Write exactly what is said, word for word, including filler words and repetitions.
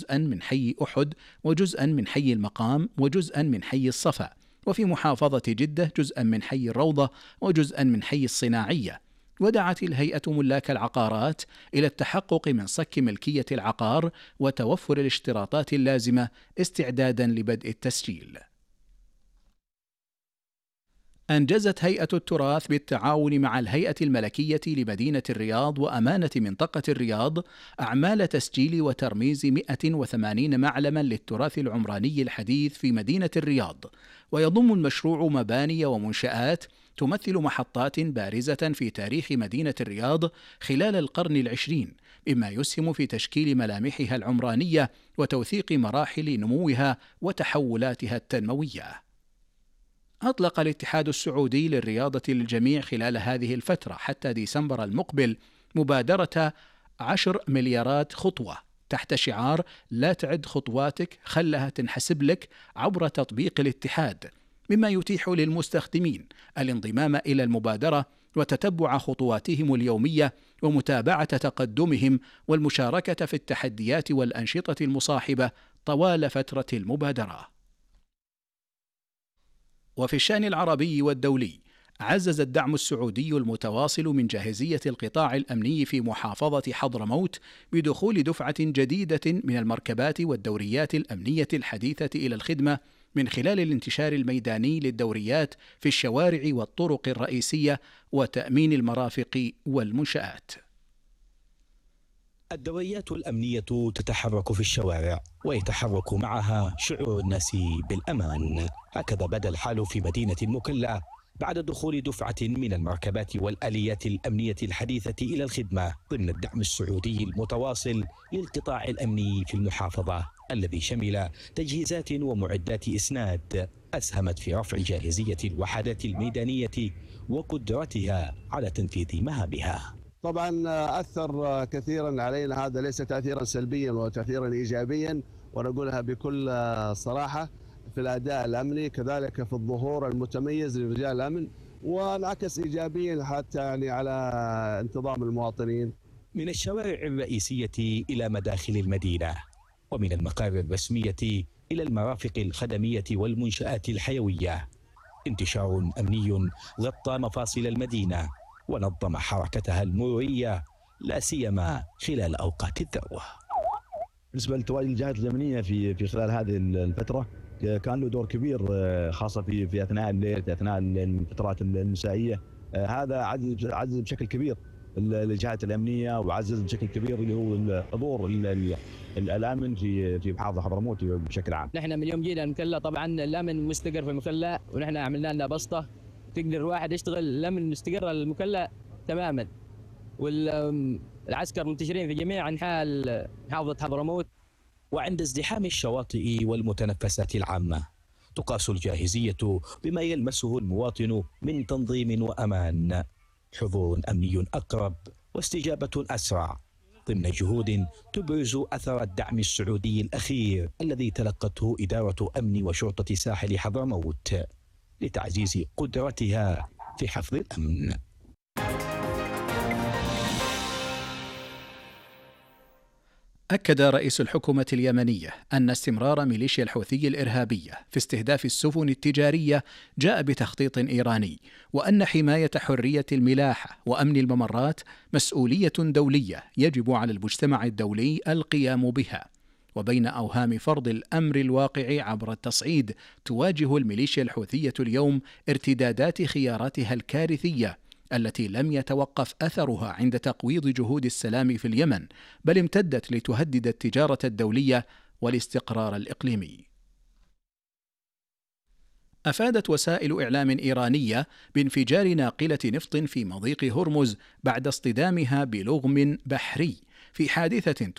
جزءا من حي أحد، وجزءا من حي المقام، وجزءا من حي الصفا، وفي محافظة جدة جزءا من حي الروضة وجزءا من حي الصناعية. ودعت الهيئة ملاك العقارات إلى التحقق من صك ملكية العقار وتوفر الاشتراطات اللازمة استعدادا لبدء التسجيل. أنجزت هيئة التراث بالتعاون مع الهيئة الملكية لمدينة الرياض وأمانة منطقة الرياض أعمال تسجيل وترميز مئة وثمانين معلما للتراث العمراني الحديث في مدينة الرياض، ويضم المشروع مباني ومنشآت تمثل محطات بارزة في تاريخ مدينة الرياض خلال القرن العشرين، مما يسهم في تشكيل ملامحها العمرانية وتوثيق مراحل نموها وتحولاتها التنموية. أطلق الاتحاد السعودي للرياضة للجميع خلال هذه الفترة حتى ديسمبر المقبل مبادرة عشر مليارات خطوة تحت شعار لا تعد خطواتك خلها تنحسب لك عبر تطبيق الاتحاد، مما يتيح للمستخدمين الانضمام إلى المبادرة وتتبع خطواتهم اليومية ومتابعة تقدمهم والمشاركة في التحديات والأنشطة المصاحبة طوال فترة المبادرة. وفي الشأن العربي والدولي، عزز الدعم السعودي المتواصل من جاهزية القطاع الأمني في محافظة حضرموت بدخول دفعة جديدة من المركبات والدوريات الأمنية الحديثة إلى الخدمة من خلال الانتشار الميداني للدوريات في الشوارع والطرق الرئيسية وتأمين المرافق والمنشآت. الدوريات الأمنية تتحرك في الشوارع ويتحرك معها شعور الناس بالأمان. هكذا بدا الحال في مدينة المكلا بعد دخول دفعة من المركبات والآليات الأمنية الحديثة إلى الخدمة ضمن الدعم السعودي المتواصل للقطاع الأمني في المحافظة، الذي شمل تجهيزات ومعدات إسناد أسهمت في رفع جاهزية الوحدات الميدانية وقدرتها على تنفيذ مهامها. طبعا أثر كثيرا علينا، هذا ليس تأثيرا سلبيا وتأثيرا إيجابيا، ونقولها بكل صراحة، في الأداء الأمني كذلك في الظهور المتميز لرجال الأمن، وانعكس إيجابيا حتى يعني على انتظام المواطنين. من الشوارع الرئيسية إلى مداخل المدينة، ومن المقار الرسمية إلى المرافق الخدمية والمنشآت الحيوية، انتشار أمني غطى مفاصل المدينة ونظم حركتها المرورية لا سيما خلال أوقات الذروة. بالنسبة لتواجد الجهات الأمنية في في خلال هذه الفترة كان له دور كبير، خاصة في في أثناء الليل، في أثناء الفترات المسائية. هذا عزز عزز بشكل كبير الجهات الأمنية، وعزز بشكل كبير اللي هو حضور الأمن في في محافظة حضرموت بشكل عام. نحن من يوم جينا المكلا طبعا الأمن مستقر في المكلا، ونحن عملنا لنا بسطة تقدر الواحد يشتغل الأمن مستقر المكلا تماما، والعسكر منتشرين في جميع أنحاء محافظة حضرموت. وعند ازدحام الشواطئ والمتنفسات العامة تقاس الجاهزية بما يلمسه المواطن من تنظيم وأمان، حضور أمني أقرب واستجابة أسرع، ضمن جهود تبرز أثر الدعم السعودي الأخير الذي تلقته إدارة أمن وشرطة ساحل حضرموت لتعزيز قدرتها في حفظ الأمن. أكد رئيس الحكومة اليمنية أن استمرار ميليشيا الحوثي الإرهابية في استهداف السفن التجارية جاء بتخطيط إيراني، وأن حماية حرية الملاحة وأمن الممرات مسؤولية دولية يجب على المجتمع الدولي القيام بها. وبين أوهام فرض الأمر الواقع عبر التصعيد، تواجه الميليشيا الحوثية اليوم ارتدادات خياراتها الكارثية التي لم يتوقف أثرها عند تقويض جهود السلام في اليمن، بل امتدت لتهدد التجارة الدولية والاستقرار الإقليمي. أفادت وسائل إعلام إيرانية بانفجار ناقلة نفط في مضيق هرمز بعد اصطدامها بلغم بحري في حادثة